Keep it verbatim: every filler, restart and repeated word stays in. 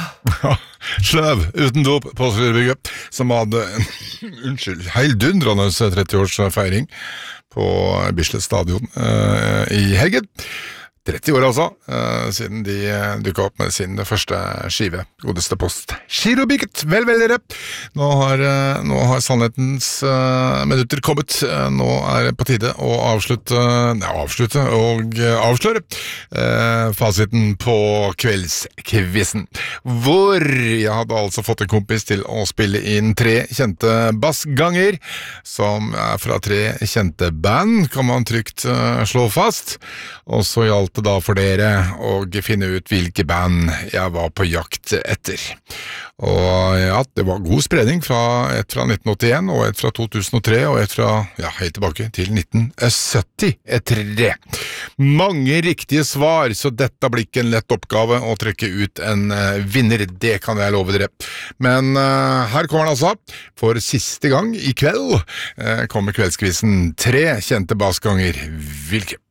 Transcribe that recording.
Sløv, uten dop på Skyrbygget, som hadde en, unnskyld, heildundrende tretti-årsfeiring på Bislett stadion uh, i helgen. tretti år altså, uh, siden de uh, dukket opp med sin første skive, godeste post. Girobygget, vel, vel dere. Nå har, uh, nå har sannhetens uh, minutter kommet. Uh, nå er det på tide å avslutte, uh, ja, avslutte og uh, avsløre uh, fasiten på kveldskvissen. Hvor jeg hadde altså fått en kompis til å spille inn tre kjente bassganger, som er fra tre kjente band, kan man trygt uh, slå fast. Og så gjaldt det da for dere å finne ut hvilke band jeg var på jakt etter. Og ja, det var god spredning fra et fra nitten åttien og et fra to tusen og tre og et fra, ja, helt tilbake til nitten sytti-tre. Mange riktige svar, så dette blir ikke en lett oppgave å trekke ut en uh, vinner, det kan jeg love dere. Men uh, her kommer den altså, for siste gang i kveld uh, kommer kveldskvisten tre kjente bassganger. Hvilke?